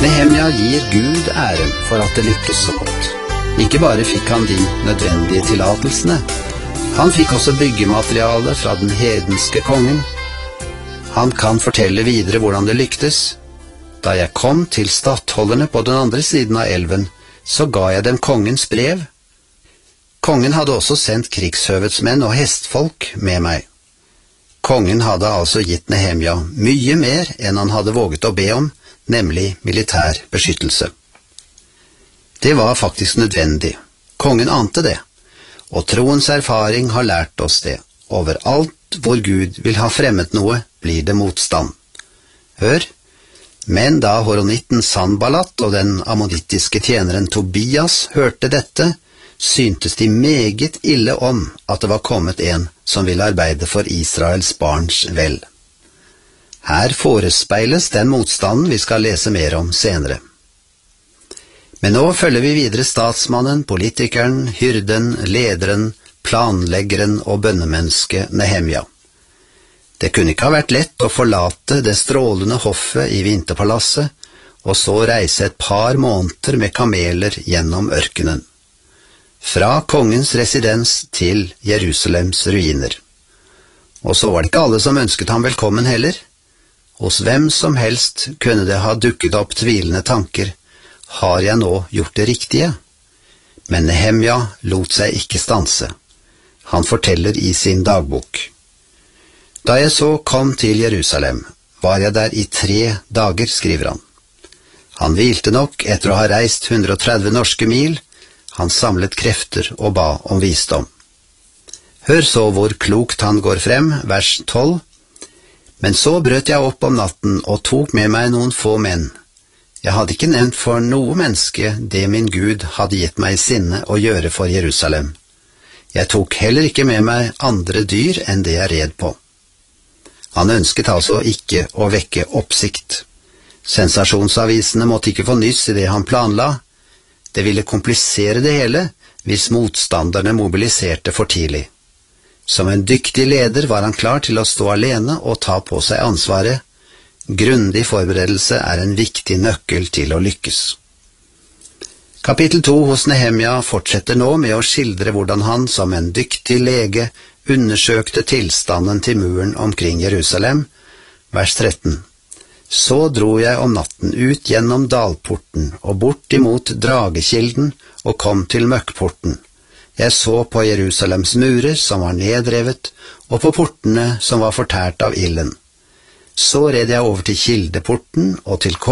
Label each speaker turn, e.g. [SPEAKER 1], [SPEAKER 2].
[SPEAKER 1] Nehemja gir Gud æren for at det lykkes så godt. Ikke bare fikk han de nødvendige tillatelsene, han fikk også byggemateriale fra den hedenske kongen. Han kan fortelle videre hvordan det lyktes. Da jeg kom til stattholderne på den andre siden av elven, så ga jeg dem kongens brev. Kongen hadde også sendt krigshøvedsmenn og hestfolk med meg. Kongen hadde altså gitt Nehemja mye mer enn han hadde våget å be om, nemlig militær beskyttelse. Det var faktisk nødvendig. Kongen ante det, og troens erfaring har lært oss det. Overalt hvor Gud vil ha fremmet noe, blir det motstand. Hør, men da horonitten Sanballat og den ammonittiske tjeneren Tobias hørte dette, syntes de meget ille om at det var kommet en som ville arbeide for Israels barns vel. Her forespeiles den motstanden vi skal lese mer om senere. Men nå følger vi videre statsmannen, politikeren, hyrden, lederen, planleggeren og bønnemennesket Nehemja. Det kunne ikke ha vært lett å forlate det strålende hoffet i vinterpalasset, og så reise et par måneder med kameler gjennom ørkenen. Fra kongens residens til Jerusalems ruiner. Og så var det ikke alle som ønsket ham velkommen heller. Hos hvem som helst kunne det ha dukket opp tvilende tanker. Har jeg nå gjort det riktige? Men Nehemja lot seg ikke stanse. Han forteller i sin dagbok. Da jeg så kom til Jerusalem, var jeg der i 3 dager, skriver han. Han hvilte nok etter å ha reist 130 norske mil. Han samlet krefter og ba om visdom. Hør så hvor klokt han går frem, vers 12. Men så brøt jeg opp om natten og tok med meg noen få menn. Jeg hadde ikke nevnt for noe menneske det min Gud hadde gitt meg i sinne å gjøre for Jerusalem. Jeg tok heller ikke med meg andre dyr enn det jeg red på. Han ønsket altså ikke å vekke oppsikt. Sensasjonsavisene måtte ikke få nyss i det han planla. Det ville komplisere det hele hvis motstanderne mobiliserte for tidlig. Som en dyktig leder var han klar til å stå alene og ta på seg ansvaret. Grundig forberedelse er en viktig nøkkel til å lykkes. Kapittel 2 hos Nehemja fortsetter nå med å skildre hvordan han som en dyktig lege undersøkte tilstanden til muren omkring Jerusalem. Vers 13. Så dro jeg om natten ut gjennom dalporten og bort imot Dragekilden og kom til Møkkporten. Jeg så på Jerusalems murer som var nedrevet, og på portene som var fortært av ilden. Så red jeg over til Kildeporten og til